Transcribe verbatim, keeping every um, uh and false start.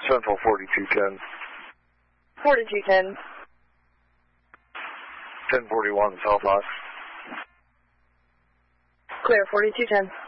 Central forty-two ten. forty-two ten. ten forty-one South Lock. Clear, forty-two ten.